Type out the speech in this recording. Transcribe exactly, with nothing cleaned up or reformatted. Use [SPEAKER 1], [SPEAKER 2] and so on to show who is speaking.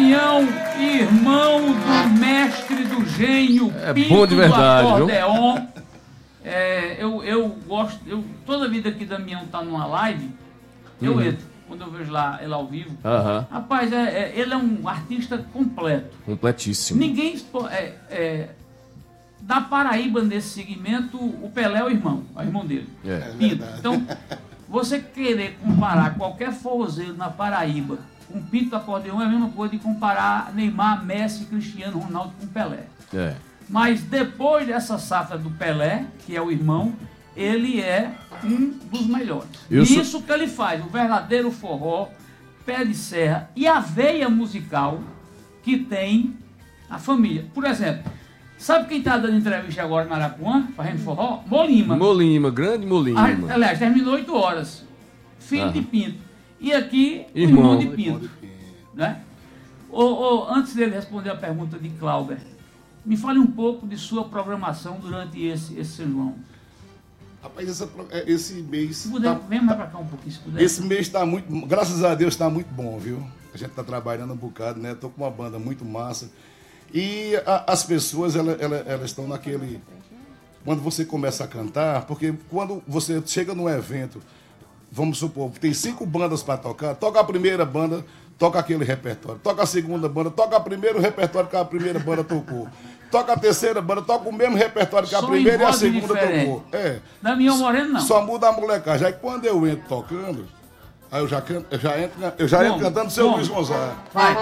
[SPEAKER 1] Damião, irmão do mestre do gênio,
[SPEAKER 2] é
[SPEAKER 1] Pinto
[SPEAKER 2] bom de verdade,
[SPEAKER 1] do
[SPEAKER 2] viu?
[SPEAKER 1] acordeon. É, eu, eu gosto, eu, toda vida que Damião tá numa live, eu
[SPEAKER 2] Uhum.
[SPEAKER 1] entro, quando eu vejo lá ele ao vivo.
[SPEAKER 2] Aham.
[SPEAKER 1] Rapaz, é, é, ele é um artista completo.
[SPEAKER 2] Completíssimo.
[SPEAKER 1] Ninguém, expo- é, é, da Paraíba nesse segmento, o Pelé é o irmão, é o irmão dele.
[SPEAKER 2] É.
[SPEAKER 1] Pinto. Então, você querer comparar qualquer forrozeiro na Paraíba com Pinto do acordeon é a mesma coisa de comparar Neymar, Messi, Cristiano Ronaldo com Pelé.
[SPEAKER 2] É.
[SPEAKER 1] Mas depois dessa safra do Pelé, que é o irmão, ele é um dos melhores.
[SPEAKER 2] Eu sou-
[SPEAKER 1] Isso que ele faz, o verdadeiro forró, pé de serra e a veia musical que tem a família. Por exemplo, sabe quem está dando entrevista agora em Arapuã, fazendo forró? Molima.
[SPEAKER 2] Molima, grande Molima.
[SPEAKER 1] Ah, aliás, terminou oito horas. Filho
[SPEAKER 2] Ah.
[SPEAKER 1] de Pinto. E aqui, o
[SPEAKER 2] Irmão.
[SPEAKER 1] irmão de Pinto. Né? Ô, ô, antes dele responder a pergunta de Clauber, me fale um pouco de sua programação durante esse, esse São João.
[SPEAKER 3] Rapaz, essa pro- é, esse mês.
[SPEAKER 1] Se puder,
[SPEAKER 3] tá-
[SPEAKER 1] vem mais pra cá um pouquinho, se puder.
[SPEAKER 3] Esse mês está muito. Graças a Deus está muito bom, viu? A gente está trabalhando um bocado, né? Tô com uma banda muito massa. E a- as pessoas, ela- ela- elas estão naquele. Quando você começa a cantar, porque quando você chega num evento, vamos supor, tem cinco bandas para tocar, toca a primeira banda, toca aquele repertório. Toca a segunda banda, toca o primeiro repertório que a primeira banda tocou. Toca a terceira banda, toca o mesmo repertório que a
[SPEAKER 1] Só em
[SPEAKER 3] primeira e a
[SPEAKER 1] voz
[SPEAKER 3] segunda
[SPEAKER 1] diferente.
[SPEAKER 3] tocou. É.
[SPEAKER 1] Damião Moreno, não.
[SPEAKER 3] Só muda a molecagem. Aí quando eu entro tocando, aí eu já, canto, eu já entro, eu já entro
[SPEAKER 1] Como?
[SPEAKER 3] cantando seu
[SPEAKER 1] Como?
[SPEAKER 3] Luiz Gonzaga.
[SPEAKER 1] Vai.